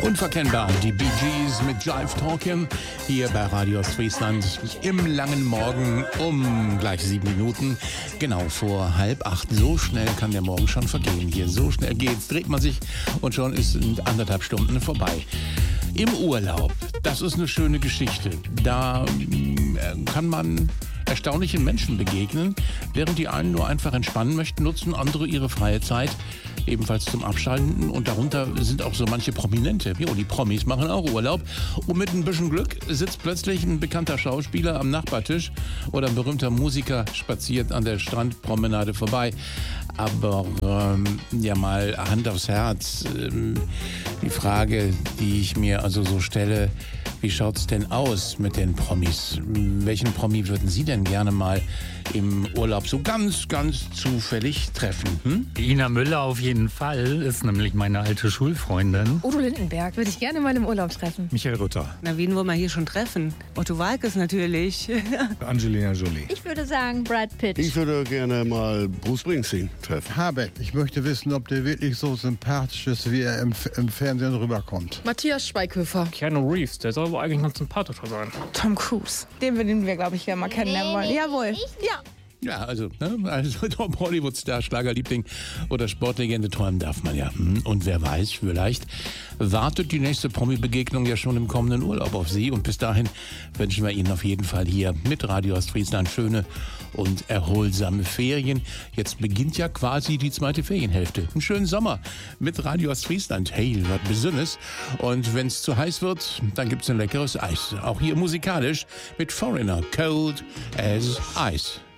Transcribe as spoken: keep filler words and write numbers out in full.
Unverkennbar, die Bee Gees mit Jive Talkin' hier bei Radio Ostfriesland im langen Morgen um gleich sieben Minuten, genau vor halb acht. So schnell kann der Morgen schon vergehen hier, so schnell geht's, dreht man sich und schon ist anderthalb Stunden vorbei. Im Urlaub, das ist eine schöne Geschichte, da äh, kann man erstaunlichen Menschen begegnen, während die einen nur einfach entspannen möchten, nutzen andere ihre freie Zeit ebenfalls zum Abschalten und darunter sind auch so manche Prominente. Jo, die Promis machen auch Urlaub und mit ein bisschen Glück sitzt plötzlich ein bekannter Schauspieler am Nachbartisch oder ein berühmter Musiker spaziert an der Strandpromenade vorbei. Aber ähm, ja mal Hand aufs Herz, ähm, die Frage, die ich mir also so stelle, wie schaut's denn aus mit den Promis? Welchen Promi würden Sie denn gerne mal im Urlaub so ganz, ganz zufällig treffen? Hm? Ina Müller auf jeden Fall, ist nämlich meine alte Schulfreundin. Udo Lindenberg würde ich gerne mal im Urlaub treffen. Michael Rütter. Na, wen wollen wir hier schon treffen? Otto Walkes natürlich. Angelina Jolie. Ich würde sagen Brad Pitt. Ich würde gerne mal Bruce Springsteen treffen. Habeck. Ich möchte wissen, ob der wirklich so sympathisch ist, wie er im, im Fernsehen rüberkommt. Matthias Schweighöfer. Keanu Reeves, der soll wohl eigentlich noch sympathischer sein. Tom Cruise. Den würden wir, glaube ich, gerne mal kennenlernen wollen. Jawohl. Ja. Ja, also, ne, also Tom Hollywood-Star, Schlagerliebling oder Sportlegende träumen darf man ja. Und wer weiß, vielleicht wartet die nächste Promi-Begegnung ja schon im kommenden Urlaub auf Sie. Und bis dahin wünschen wir Ihnen auf jeden Fall hier mit Radio Ostfriesland schöne und erholsame Ferien. Jetzt beginnt ja quasi die zweite Ferienhälfte. Einen schönen Sommer mit Radio Ostfriesland. Hey, was Besonderes. Und wenn es zu heiß wird, dann gibt's ein leckeres Eis. Auch hier musikalisch mit Foreigner, Cold as Ice.